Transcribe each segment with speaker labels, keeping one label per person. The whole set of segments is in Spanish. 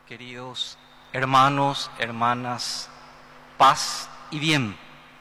Speaker 1: Queridos hermanos, hermanas, paz y bien.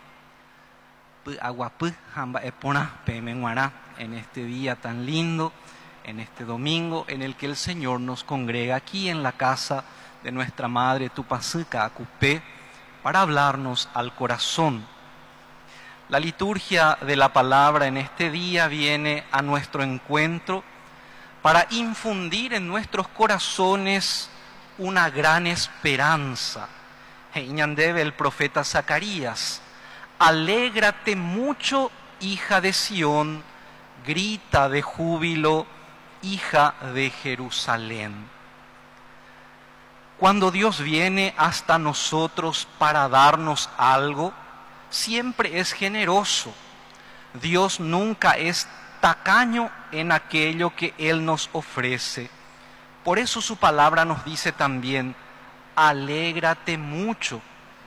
Speaker 1: En este día tan lindo, en este domingo en el que el Señor nos congrega aquí en la casa de nuestra Madre Tupacika Acupé para hablarnos al corazón. La liturgia de la palabra en este día viene a nuestro encuentro para infundir en nuestros corazones una gran esperanza. Debe el profeta Zacarías: alégrate mucho, hija de Sión, grita de júbilo, hija de Jerusalén. Cuando Dios viene hasta nosotros para darnos algo, siempre es generoso. Dios nunca es tacaño en aquello que Él nos ofrece. Por eso su palabra nos dice también: alégrate mucho.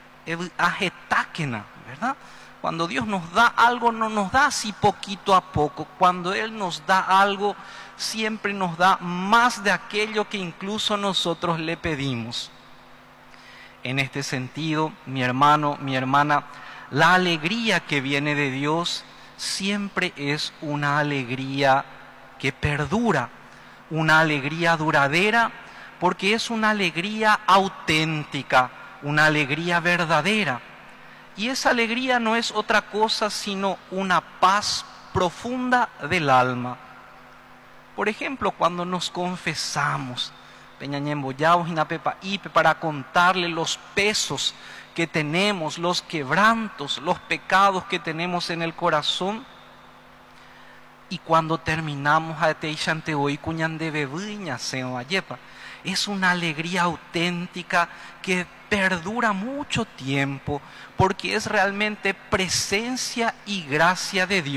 Speaker 1: ¿Verdad? Cuando Dios nos da algo, no nos da así poquito a poco. Cuando Él nos da algo, siempre nos da más de aquello que incluso nosotros le pedimos. En este sentido, mi hermano, mi hermana, la alegría que viene de Dios siempre es una alegría que perdura, una alegría duradera, porque es una alegría auténtica, una alegría verdadera. Y esa alegría no es otra cosa sino una paz profunda del alma. Por ejemplo, cuando nos confesamos, para contarle los pesos que tenemos, los quebrantos, los pecados que tenemos en el corazón, y cuando terminamos es una alegría auténtica que perdura mucho tiempo, porque es realmente presencia y gracia de Dios.